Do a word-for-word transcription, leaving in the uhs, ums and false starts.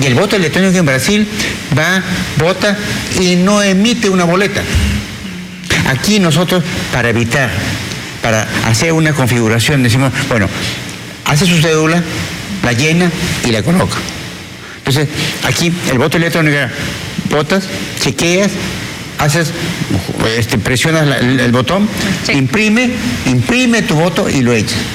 Y el voto electrónico en Brasil va, vota y no emite una boleta. Aquí nosotros, para evitar, para hacer una configuración, decimos, bueno, hace su cédula, la llena y la coloca. Entonces, aquí el voto electrónico, votas, chequeas, haces, este, presionas la, el, el botón, sí. imprime, imprime tu voto y lo echas.